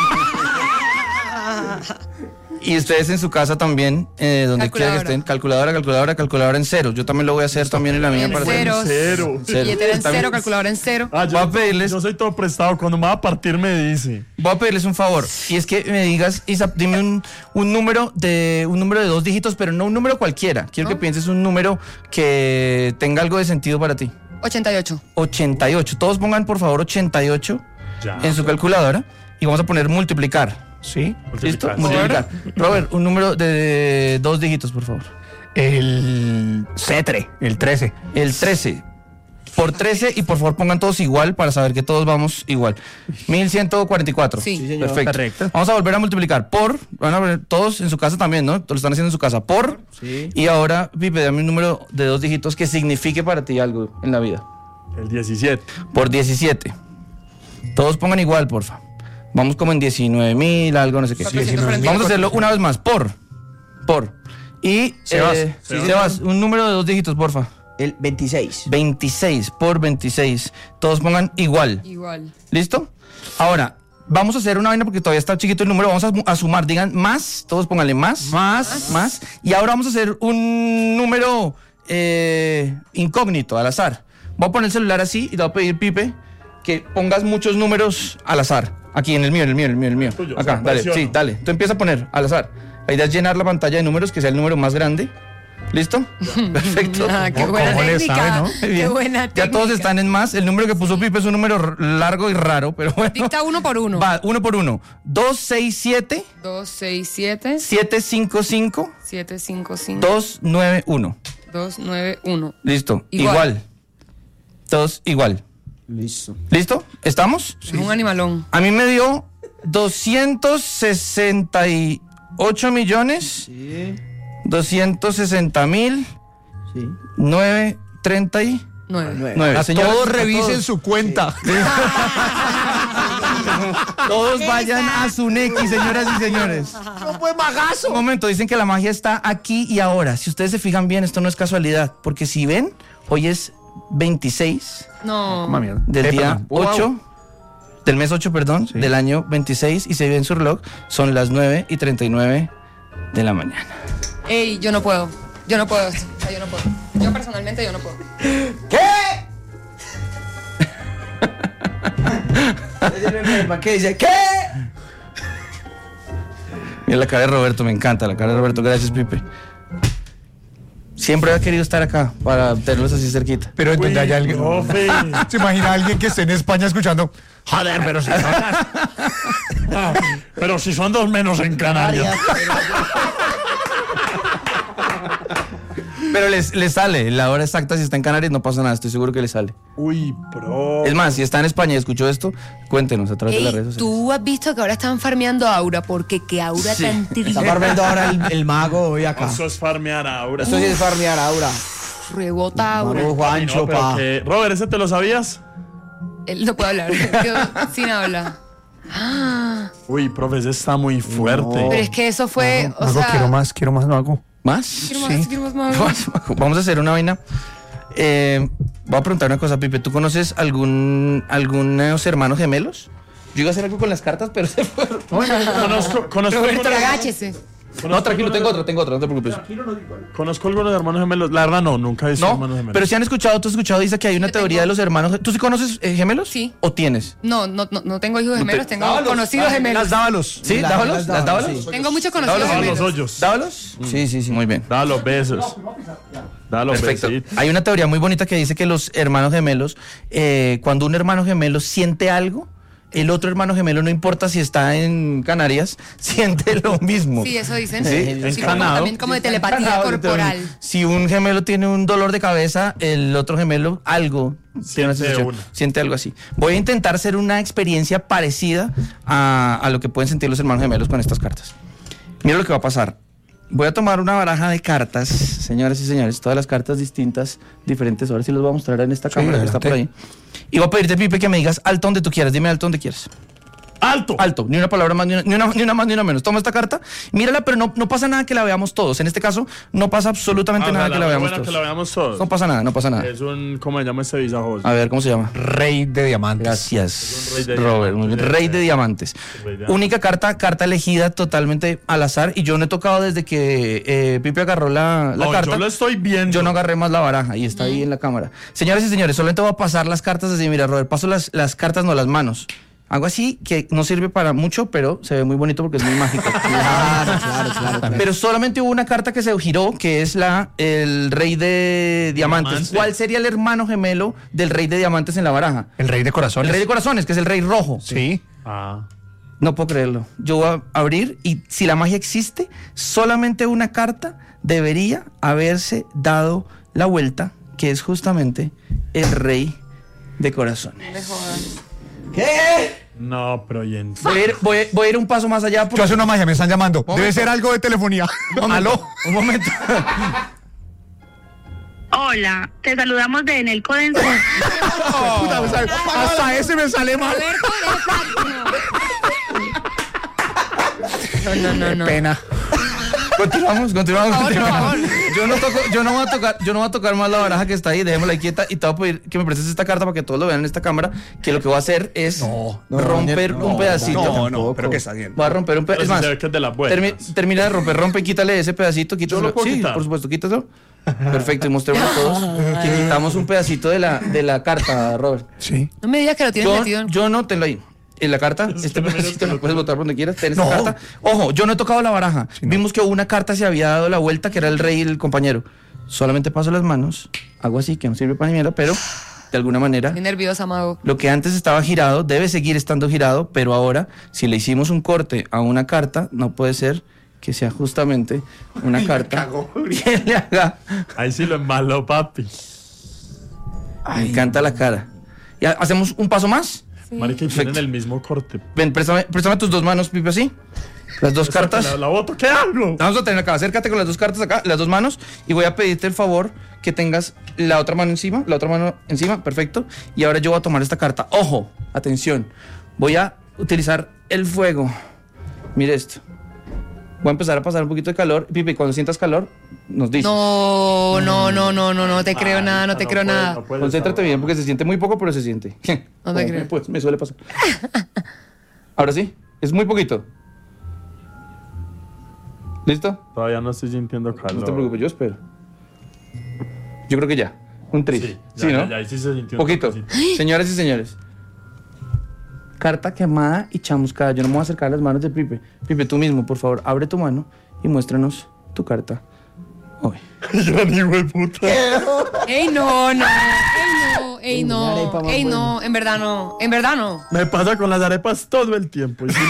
y ustedes en su casa también, eh, donde quiera que Calculadora. estén, calculadora, calculadora, calculadora en cero. Yo también lo voy a hacer también en la mía En para cero. Cero. Cero. Billetera en Está bien. cero, calculadora en cero. Ah, yo, Voy a pedirles- yo soy todo prestado. Cuando me va a partir me dice. Voy a pedirles un favor y es que me digas, Isa, dime un, un número de un número de dos dígitos, pero no un número cualquiera. Quiero que ¿No? pienses un número que tenga algo de sentido para ti. ochenta y ocho. ochenta y ocho. Todos pongan por favor ochenta y ocho Ya. en su calculadora y vamos a poner multiplicar. ¿Sí? ¿Listo? Multiplicar. Multiplicar. Robert, un número de dos dígitos, por favor. El cetre, el trece. El trece. Por trece y por favor pongan todos igual para saber que todos vamos igual. mil ciento cuarenta y cuatro. Sí. Sí, señor. Perfecto. Correcto. Vamos a volver a multiplicar por, van a ver todos en su casa también, ¿no? Lo están haciendo en su casa. Por. Sí. Y ahora, Pipe, dame un número de dos dígitos que signifique para ti algo en la vida. El diecisiete. Por diecisiete. Todos pongan igual, porfa. Vamos como en diecinueve mil, algo, no sé qué. cuatrocientos cuarenta y Vamos a cuatro. hacerlo una vez más. Por. Por. Y. Sebas. eh, Sebas. Sebas, un número de dos dígitos, porfa. El veintiséis. veintiséis por veintiséis. Todos pongan igual. Igual. ¿Listo? Ahora, vamos a hacer una vaina porque todavía está chiquito el número. Vamos a, a sumar. Digan más. Todos pónganle más. Más. Más. Y ahora vamos a hacer un número eh, incógnito, al azar. Voy a poner el celular así y te voy a pedir, Pipe, que pongas muchos números al azar. Aquí, en el mío, en el mío, en el mío, en el mío. Tuyo, Acá, o sea, dale. presiono. Sí, dale. Tú empieza a poner al azar. La idea es llenar la pantalla de números, que sea el número más grande. ¿Listo? Perfecto. Ah, qué ¿Cómo- buena cómo le técnica. sabe, no? Muy Qué bien. buena técnica. Ya todos están en más. El número que puso Pipe es un número r- largo y raro, pero bueno. Dicta uno por uno. Va, uno por uno. dos seis siete dos seis siete siete cinco cinco siete cinco cinco dos nueve uno. dos nueve uno. Listo. Igual. Igual. Todos igual. Listo. ¿Listo? ¿Estamos? Es un animalón. A mí me dio doscientos sesenta y ocho millones Sí. doscientos sesenta mil Sí. novecientos treinta y Nueve. Nueve. nueve. A Señoras, todos a revisen todos. su cuenta. Todos vayan a su Nequi, señoras y señores. No fue magazo. Un momento, dicen que la magia está aquí y ahora. Si ustedes se fijan bien, esto no es casualidad, porque si ven, hoy es veintiséis No. Mamá mía. del Eh, día perdón. Wow. ocho, del mes ocho, perdón, Sí. del año veintiséis, y se ve en su reloj, son las nueve y treinta y nueve de la mañana. Ey, yo no puedo. Yo no puedo esto. O sea, yo no puedo. Yo personalmente yo no puedo. ¿Qué dice? ¿Qué? Mira la cara de Roberto, me encanta la cara de Roberto, gracias Pipe. Siempre he querido estar acá para tenerlos así cerquita. Pero en donde haya alguien. Profe. ¿Se imagina alguien que esté en España escuchando? Joder, pero si son las- Ah, pero si son dos menos en Canarias. Pero les, les sale, la hora exacta, si está en Canarias no pasa nada, estoy seguro que les sale. Uy, pro. Es más, si está en España y escuchó esto, cuéntenos a través de Ey, las redes sociales. tú has visto que ahora están farmeando a Aura porque qué Aura Sí. tan triste. Está farmeando ahora el, el mago hoy acá. Eso es farmear ahora. Esto sí es farmear ahora. Rebota Aura. Mago Juancho, No, pero pa. que- Robert, ¿ese te lo sabías? Él no puede hablar. Quedó sin habla. Uy, profe, ese está muy fuerte. No. Pero es que eso fue, o Mago, sea, quiero más, quiero más, no hago. ¿Más? Quiero más, quiero más, más. Vamos, vamos a hacer una vaina. Eh, voy a preguntar una cosa, Pipe. ¿Tú conoces algún algunos hermanos gemelos? Yo iba a hacer algo con las cartas, pero se fueron. Conozco, conozco, Roberto, algunos, agáchese. No, tranquilo, tengo otro, tengo otro, no te preocupes. conozco algunos hermanos gemelos. La verdad, no, nunca he visto No, hermanos gemelos. pero si han escuchado, tú has escuchado, dice que hay una Yo teoría tengo. de los hermanos. ¿Tú sí conoces eh, gemelos? Sí. ¿O tienes? No, no, no, no tengo hijos gemelos, tengo Dávalos. conocidos gemelos. Las dávalos. ¿Sí? Las- ¿Dávalos? las ¿Las dávalos, dávalos? sí. Tengo muchos conocidos Da los gemelos. hoyos. ¿Dávalos? Sí, sí, sí. Muy bien. Da los besos. Da los Perfecto. besitos. Hay una teoría muy bonita que dice que los hermanos gemelos, eh, cuando un hermano gemelo siente algo, el otro hermano gemelo, no importa si está en Canarias, siente lo mismo. Sí, eso dicen. Sí, Sí, como, encanado. también como de telepatía Encanado, corporal. literalmente. Si un gemelo tiene un dolor de cabeza, el otro gemelo algo tiene una Siente sensación, una. siente algo así. Voy a intentar hacer una experiencia parecida a, a lo que pueden sentir los hermanos gemelos con estas cartas. Mira lo que va a pasar. Voy a tomar una baraja de cartas, señoras y señores, todas las cartas distintas, diferentes. Ahora sí los voy a mostrar en esta Sí, cámara que está por ahí. Y voy a pedirte, Pipe, que me digas alto donde tú quieras. Dime alto donde quieras. ¡Alto! Alto, ni una palabra más, ni una, ni una, ni una más, ni una menos. Toma esta carta, mírala, pero no, no pasa nada que la veamos todos. En este caso, no pasa absolutamente Ah, nada la- que la la veamos buena todos. que la veamos todos. No pasa nada, no pasa nada. Es un, ¿cómo se llama este visajoso? A ver, ¿cómo se llama? Rey de diamantes. Gracias, Es un rey de Robert. Muy bien. diamantes. Rey de diamantes. Rey de diamantes. Única carta, carta elegida totalmente al azar. Y yo no he tocado desde que eh, Pipe agarró la, la No, carta. yo lo estoy viendo. Yo no agarré más la baraja y está ahí en la cámara. Señoras y señores, solamente voy a pasar las cartas así. Mira, Robert, paso las, las cartas, no las manos. Hago así, que no sirve para mucho, pero se ve muy bonito porque es muy mágico. Claro, claro, claro, claro. Pero solamente hubo una carta que se giró, que es la el rey de diamantes. Diamante. ¿Cuál sería el hermano gemelo del rey de diamantes en la baraja? El rey de El corazones. rey de corazones, que es el rey rojo. Sí. Ah. No puedo creerlo. Yo voy a abrir y si la magia existe, solamente una carta debería haberse dado la vuelta, que es justamente el rey de corazones. ¿Qué? No, pero y en... Voy a ir, voy a- voy a ir un paso más allá. Yo Porque... hace una magia, me están llamando. Debe Momento. ser algo de telefonía. Un momento, Aló. un momento. Hola, te saludamos de Enelco Denso. Puta, me sale- hasta ese me sale mal. Roberto, eres No, no, no, no. Pena. Continuamos, continuamos, Por favor, continuamos. por favor. Yo no toco, yo no voy a tocar, yo no voy a tocar más la baraja que está ahí, dejémosla ahí quieta y te voy a pedir que me prestes esta carta para que todos lo vean en esta cámara, que lo que voy a hacer es No, no, romper no, un pedacito. No, no, Tampoco. pero que está bien. Voy a romper un Pero pedacito. sí Es más, se ve que es de las buenas. termi- termina de romper, rompe y quítale ese pedacito, quítalo. lo puedo Sí, quitar? por supuesto, quítalo. Perfecto, y mostremos a todos que quitamos un pedacito de la, de la carta, Robert. Sí. No me digas que lo tienes Yo, metido en... yo no tenlo ahí. En la carta, Es este que no me pedacito lo lo puedes botar por donde quieras. Ten esta No. carta. Ojo, yo no he tocado la baraja. Vimos que una carta se había dado la vuelta, que era el rey y el compañero. Solamente paso las manos, hago así, que no sirve para ni mierda, pero de alguna manera, Estoy nerviosa, mago. lo que antes estaba girado debe seguir estando girado, pero ahora, si le hicimos un corte a una carta, no puede ser que sea justamente una carta que le haga. Ahí sí lo embaló, papi. Me encanta la cara. ¿Ya hacemos un paso más? Marica, y Perfecto. tienen el mismo corte. Ven, préstame, préstame tus dos manos, Pipe, así. Las dos cartas. La, la voto, ¿qué hago? Vamos a tener acá, acércate con las dos cartas acá, las dos manos, y voy a pedirte el favor que tengas la otra mano encima, la otra mano encima, perfecto. Y ahora yo voy a tomar esta carta. Ojo, atención, voy a utilizar el fuego. Mire esto. Voy a empezar a pasar un poquito de calor. Pipi, cuando sientas calor, nos dices. No, no, no, no, no, no te creo nada, no te creo puede, nada. no puede Concéntrate estar. bien porque se siente muy poco, pero se siente. No te creo. Pues me suele pasar. Ahora sí, es muy poquito. ¿Listo? Todavía no estoy sintiendo calor. No te preocupes, yo espero. Yo creo que ya. Un tris. Sí, Sí, ya, ¿no? ya, ya, ahí sí se sintió un Poquito. toquecito. Señoras y señores. Carta quemada y chamuscada. Yo no me voy a acercar a las manos de Pipe. Pipe, tú mismo, por favor, abre tu mano y muéstranos tu carta hoy. Yo ni hijo de puta. Ey, no, no. Ey, no. Ey, Ey, una arepa no. más Ey, buena. no. En verdad no. En verdad no. Me pasa con las arepas todo el tiempo. y sí,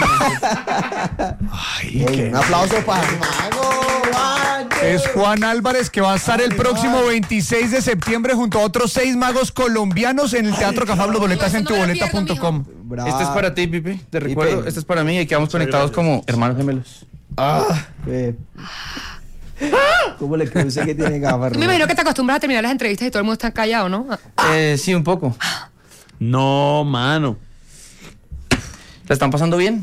Ay, Ey, qué- un aplauso para el mago, Valle. Es Juan Álvarez, que va a estar el próximo veintiséis de septiembre junto a otros seis magos colombianos en el Teatro Cafablo. Boletas en Eso no me lo tuboleta punto com. Bravo. Este es para ti, Pipe. Te recuerdo, este es para mí y quedamos conectados como hermanos gemelos. Ah, eh. ¿Cómo le cree usted que tiene gafas? Tú me imagino que te acostumbras a terminar las entrevistas y todo el mundo está callado, ¿no? Eh, sí, un poco. No, mano. ¿La están pasando bien?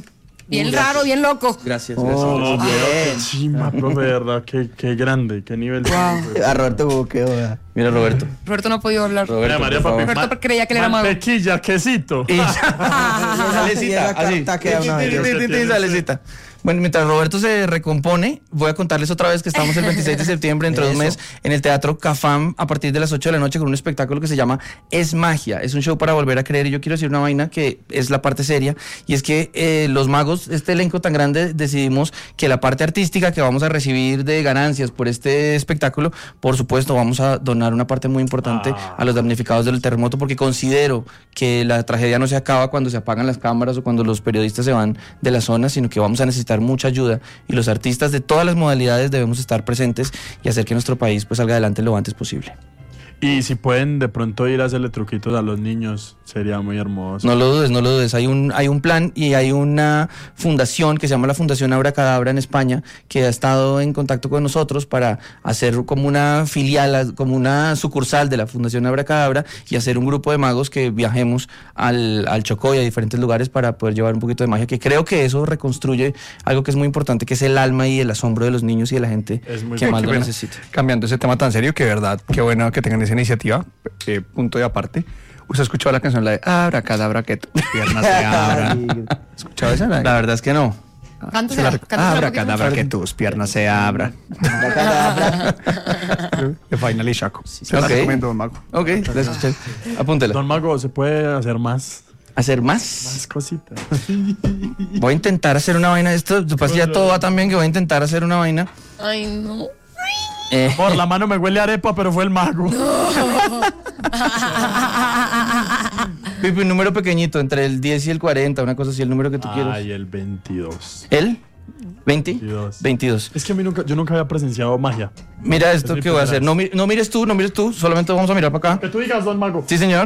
Bien Gracias. raro, bien loco. Gracias, Oh, gracias. Oh, bien. qué chimba, profe, de verdad, qué, qué grande, qué nivel. Wow. A Roberto Buqueo, vea. Mira, Roberto. Roberto no ha podido hablar. Roberto, María, por papi, favor. Roberto creía que él era mago. Mantequilla, quesito. Y Y salecita, esa así. carta queda una Tin, tin, belleza. tin, tin, salecita. Bueno, mientras Roberto se recompone, voy a contarles otra vez que estamos el veintiséis de septiembre, dentro de un mes, en el Teatro Cafam, a partir de las ocho de la noche, con un espectáculo que se llama Es Magia. Es un show para volver a creer. Y yo quiero decir una vaina que es la parte seria, y es que eh, los magos, este elenco tan grande, decidimos que la parte artística que vamos a recibir de ganancias por este espectáculo, por supuesto, vamos a donar una parte muy importante Ah. a los damnificados del terremoto, porque considero que la tragedia no se acaba cuando se apagan las cámaras o cuando los periodistas se van de la zona, sino que vamos a necesitar mucha ayuda, y los artistas de todas las modalidades debemos estar presentes y hacer que nuestro país pues salga adelante lo antes posible. Y si pueden de pronto ir a hacerle truquitos a los niños, sería muy hermoso. No lo dudes, no lo dudes. Hay un, hay un plan y hay una fundación que se llama la Fundación Abracadabra en España, que ha estado en contacto con nosotros para hacer como una filial, como una sucursal de la Fundación Abracadabra, y hacer un grupo de magos que viajemos al, al Chocó y a diferentes lugares para poder llevar un poquito de magia, que creo que eso reconstruye algo que es muy importante, que es el alma y el asombro de los niños y de la gente Es muy que bueno. más Qué lo pena. necesita. Cambiando ese tema tan serio, que de verdad, qué bueno que tengan esa iniciativa. Eh, punto de aparte. ¿Usted ha escuchado la canción, la de Abra, cadabra, que tus piernas se abran? ¿Ha escuchado esa? La verdad es que no. Cántesela, Abra, cántesela poquito. cadabra, que tus piernas se abran. De Final y Shaco. Se la Ok. recomiendo, don Mago. Ok, la escuché. Apúntela. Don Mago, ¿se puede hacer más? ¿Hacer más? Más cositas. Voy a intentar hacer una vaina. Esto pues ya todo va tan bien que voy a intentar hacer una vaina. Ay, no. Eh, Por la mano me huele a arepa, pero fue el mago. Pipi, un número pequeñito, entre el diez y el cuarenta, una cosa así, el número que tú quieras. Ay, el veintidós. ¿El? ¿veinte? veintidós. veintidós. Es que a mí nunca, yo nunca había presenciado magia. Mira esto Es mi que voy a primera hacer. No, mi- no mires tú, no mires tú, solamente vamos a mirar para acá. Que tú digas, don Mago. Sí, señor.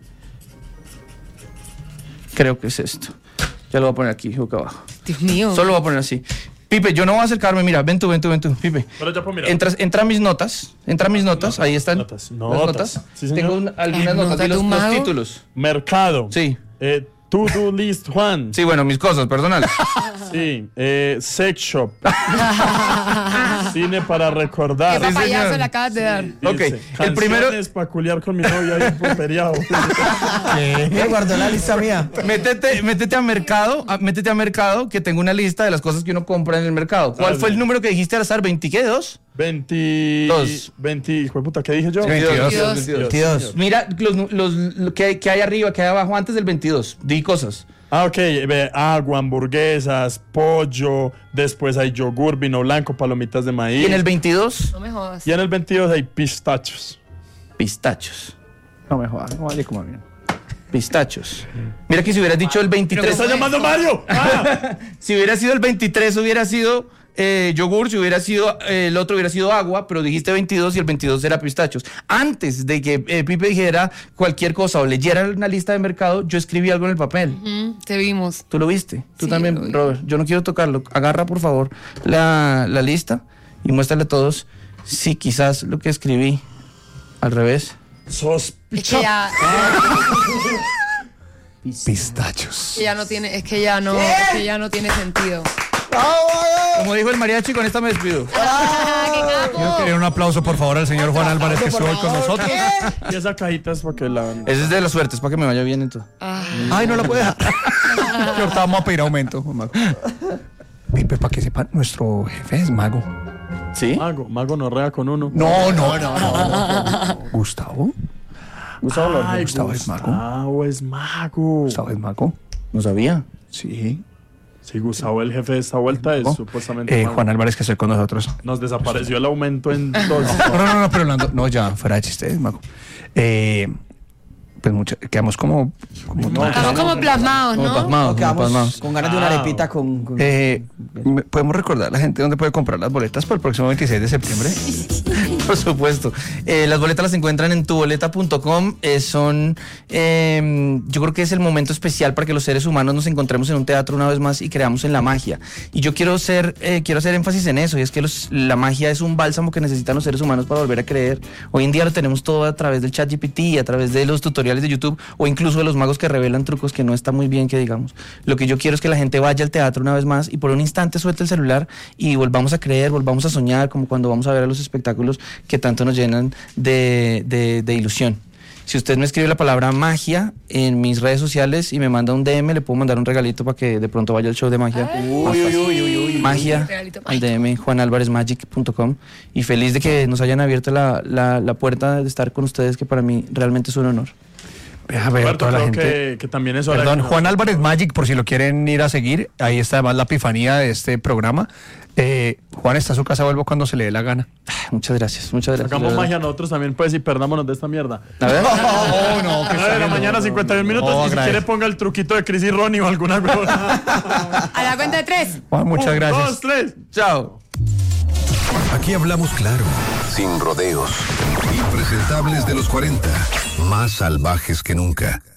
Creo que es esto. Ya lo voy a poner aquí, boca abajo. Dios mío. Solo lo voy a poner así. Pipe, yo no voy a acercarme, mira, ven tú, ven tú, ven tú, Pipe. Pero ya puedo mirar. Entras, entra a mis notas, entra a mis notas, ahí están. Notas, las notas. notas. Sí, señor. Tengo un- algunas Eh, notas ¿nota y los, tu los mago? títulos. Mercado. Sí. Eh, To-do list, Juan. Sí, bueno, mis cosas personales. Sí. Eh, sex shop. Cine para recordar. Qué Sí, papayazo señor. le acabas de dar. Ok, el primero- Es peculiar con mi novia y un feriado. Me guardó la lista mía. Métete, métete a mercado, a- métete a mercado, que tengo una lista de las cosas que uno compra en el mercado. ¿Cuál Dale. fue el número que dijiste al azar? ¿veinte qué? ¿dos? veinte. Dos. veinte. Hijo de puta, ¿qué dije yo? Sí, veintidós. veintidós. Mira los, nu- los, lo que, hay, que hay arriba, que hay abajo antes del veintidós. Di cosas. Ah, ok. Ve, agua, hamburguesas, pollo. Después hay yogur, vino blanco, palomitas de maíz. Y en el veintidós, No me jodas. Y en el veintidós hay pistachos. pistachos. No me jodas, no vale como bien. Pistachos. Mira que si hubieras dicho el ¿Te veintitrés. está llamando Mario? Ah. Si hubiera sido el veintitrés, hubiera sido eh, yogur. Si hubiera sido eh, el otro, hubiera sido agua. Pero dijiste veintidós y el veintidós era pistachos. Antes de que eh, Pipe dijera cualquier cosa o leyera una lista de mercado, yo escribí algo en el papel. Ujú, te vimos. ¿Tú lo viste? Tú Sí, lo también, vi. Robert. Yo no quiero tocarlo. Agarra, por favor, la, la lista y muéstrale a todos si quizás lo que escribí al revés. Es Sospecha. que ya, Pistachos. que ya no tiene, es que ya no, es que ya no tiene sentido. Como dijo el mariachi, con esta me despido. Quiero querer un aplauso, por favor, al señor Juan Álvarez, que estuvo hoy con nosotros. Y esa cajita es porque la. Ese es de la suerte, es para que me vaya bien en todo. Ay, no la puede dejar. Que ahorita vamos a pedir aumento, Juan Mago. Pipe, para que sepan, nuestro jefe es mago. ¿Sí? Mago, mago no rea con uno. No, no, no, no. Gustavo. Gustavo Ay, Gustavo es mago. Gustavo es mago. Gustavo es mago. No sabía. Sí. Sí, Gustavo, el jefe de esta vuelta, es Oh. supuestamente Eh, mago. Juan Álvarez, que estoy con nosotros. Nos desapareció el aumento en dos. No, no, no, pero hablando. No, ya, fuera de chiste, es mago. Eh, pues mucho, quedamos como. como Estamos como plasmados, Como ¿no? pasmados, como Quedamos pasmados. con ganas de una Ah. arepita con... con- Eh, ¿me- ¿Podemos recordar a la gente dónde puede comprar las boletas para el próximo veintiséis de septiembre? Por supuesto. Eh, las boletas las encuentran en tu boleta punto com. Eh, son, eh, yo creo que es el momento especial para que los seres humanos nos encontremos en un teatro una vez más y creamos en la magia. Y yo quiero ser, eh, quiero hacer énfasis en eso, y es que los, la magia es un bálsamo que necesitan los seres humanos para volver a creer. Hoy en día lo tenemos todo a través del chat G P T, a través de los tutoriales de YouTube, o incluso de los magos que revelan trucos, que no está muy bien que digamos. Lo que yo quiero es que la gente vaya al teatro una vez más y por un instante suelte el celular y volvamos a creer, volvamos a soñar, como cuando vamos a ver a los espectáculos que tanto nos llenan de, de, de ilusión. Si usted me escribe la palabra magia en mis redes sociales y me manda un D M, le puedo mandar un regalito para que de pronto vaya al show de magia. Uy, uy, uy, uy, uy. Magia al D M juan alvarez magic punto com, y feliz de que nos hayan abierto la, la, la puerta de estar con ustedes, que para mí realmente es un honor. Deja ver Roberto, toda la creo gente. que, que también es hora Perdón, de que- Juan Álvarez Magic, por si lo quieren ir a seguir. Ahí está además la epifanía de este programa. Eh, Juan está a su casa, vuelvo cuando se le dé la gana. Muchas gracias, muchas gracias. Sacamos de verdad. magia nosotros también, pues, y perdámonos de esta mierda. A ver. Oh, no, que nueve de la mañana, cincuenta y un minutos. No, y si agradezco. quiere, ponga el truquito de Chris y Ronnie o alguna cosa. A la cuenta de tres. Juan, muchas Un, gracias. dos, tres. Chao. Aquí hablamos claro, sin rodeos. Impresentables de los cuarenta, más salvajes que nunca.